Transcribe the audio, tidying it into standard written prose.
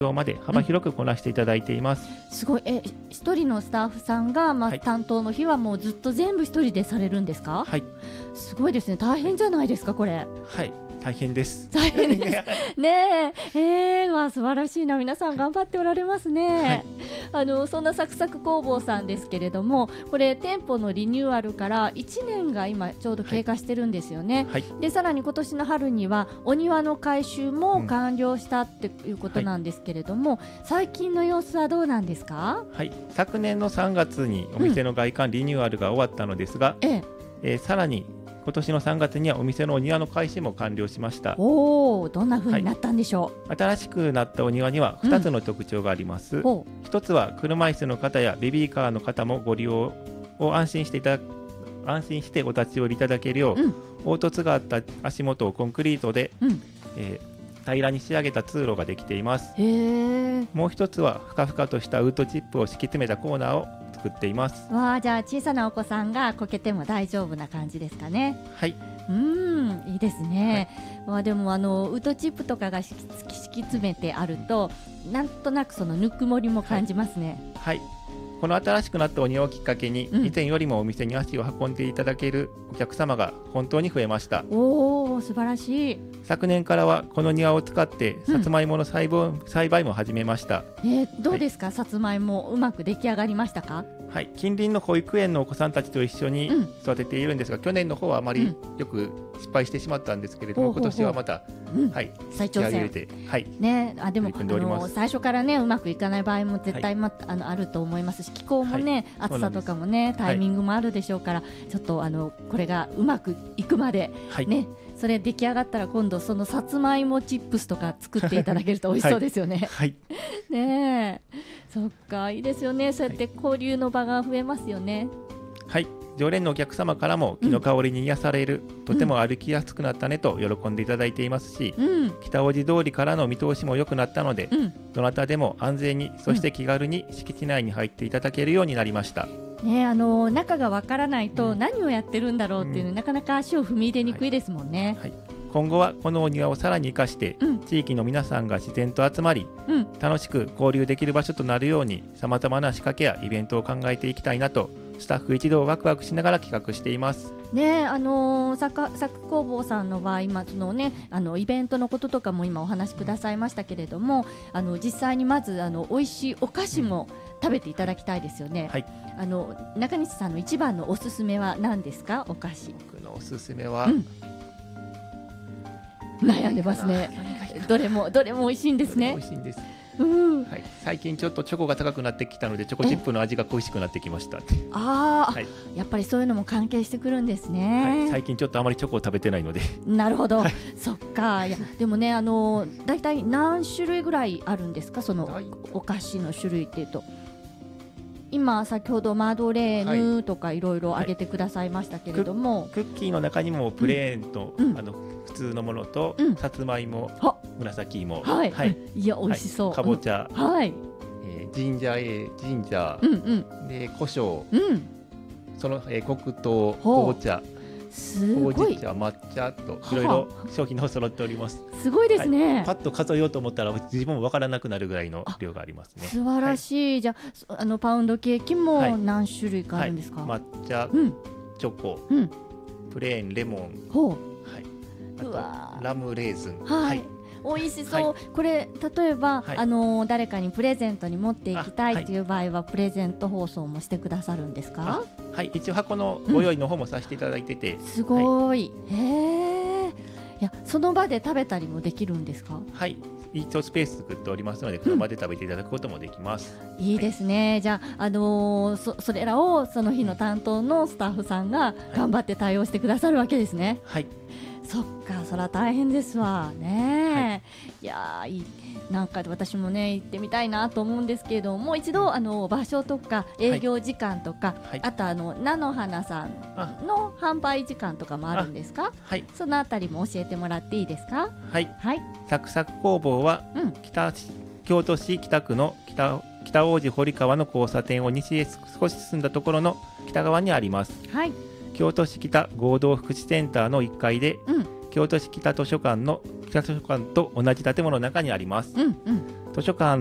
まで幅広くこなしていただいています。 すごい。一人のスタッフさんが、 はい担当の日はもうずっと全部一人でされるんですか？ はい、 すごいですね。大変じゃないですかこれ。 はい、大変です。 大変ですねえ。素晴らしいな。皆さん頑張っておられますね。そんなサクサク工房さんですけれども、これ店舗のリニューアルから1年が今ちょうど経過してるんですよね。 はい、 でさらに今年の春にはお庭の改修も完了したっていうことなんですけれども、最近の様子はどうなんですか？ はい、昨年の3月にお店の外観リニューアルが終わったのですが、さらに今年の3月にはお店のお庭の改修も完了しました。 どんな風になったんでしょう？ 新しくなったお庭には2つの特徴があります。1つは車椅子の方やベビーカーの方もご利用を安心してお立ち寄りいただけるよう、凹凸があった足元をコンクリートで、平らに仕上げた通路ができています。もう一つはふかふかとしたウッドチップを敷き詰めたコーナーを作っています。 じゃあ小さなお子さんがこけても大丈夫な感じですかね？ はい、 いいですね。でもウッドチップとかが敷き詰めてあると、なんとなくそのぬくもりも感じますね。 はい、この新しくなったお庭をきっかけに、以前よりもお店に足を運んでいただけるお客様が本当に増えました。 素晴らしい。 昨年からはこの庭を使ってさつまいもの栽培も始めました。 どうですか？さつまいもうまく出来上がりましたか？ はい、近隣の保育園のお子さんたちと一緒に育てているんですが、去年の方はあまりよく失敗してしまったんですけれども、今年はまた、 再挑戦でも最初からねうまくいかない場合も絶対あると思いますし、気候もね、暑さとかもねタイミングもあるでしょうから、ちょっとこれがうまくいくまでね、それ出来上がったら今度そのさつまいもチップスとか作っていただけると美味しそうですよね。ねえ、そっか、いいですよね。そうやって交流の場が増えますよね。 はい、常連のお客様からも木の香りに癒される、とても歩きやすくなったねと喜んでいただいていますし、北大路通りからの見通しも良くなったので、どなたでも安全に、そして気軽に敷地内に入っていただけるようになりました。 中がわからないと何をやってるんだろうっていうの、なかなか足を踏み入れにくいですもんね。 今後はこのお庭をさらに生かして、地域の皆さんが自然と集まり、楽しく交流できる場所となるように、さまざまな仕掛けやイベントを考えていきたいなと、スタッフ一同ワクワクしながら企画しています。 サク工房さんの場合、イベントのこととかも今お話しくださいましたけれども、実際にまず美味しいお菓子も食べていただきたいですよね。中西さんの一番のおすすめは何ですか？お菓子。 僕のおすすめは、 悩んでますね。どれも美味しいんですね。 美味しいんです。最近ちょっとチョコが高くなってきたので、チョコチップの味が恋しくなってきました。 やっぱりそういうのも関係してくるんですね。 最近ちょっとあまりチョコを食べてないので。 なるほど、そっか。でもね、だいたい何種類ぐらいあるんですか？そのお菓子の種類っていうと。今先ほどマドレーヌとかいろいろ挙げてくださいましたけれども、 クッキーの中にもプレーンと、普通のものと、さつまいも、紫芋、 いや美味しそう、 かぼちゃ、ジンジャーで胡椒、その黒糖、紅茶、ほうじ茶、抹茶といろいろ商品の揃っております。 すごいですね。 パッと数えようと思ったら自分も分からなくなるぐらいの量がありますね。 素晴らしい。じゃあパウンドケーキも何種類かあるんですか？ 抹茶、チョコ、プレーン、レモン、あとラムレーズン。 美味しそう。これ例えば、誰かにプレゼントに持っていきたいという場合は、プレゼント包装もしてくださるんですか？ 一応箱のご用意の方もさせていただいてて、 すごい。いや、その場で食べたりもできるんですか？ 一応スペース作っておりますので、その場で食べていただくこともできます。 いいですね。じゃあ、それらをその日の担当のスタッフさんが頑張って対応してくださるわけですね。そっか、それは大変ですわね。いや、なんか私もね行ってみたいなと思うんですけれども、もう一度場所とか営業時間とか、あと菜の花さんの販売時間とかもあるんですか？そのあたりも教えてもらっていいですか？ サクサク工房は、京都市北区の北大路堀川の交差点を西へ少し進んだところの北側にあります。京都市北合同福祉センターの1階で、京都市北図書館と同じ建物の中にあります。 図書館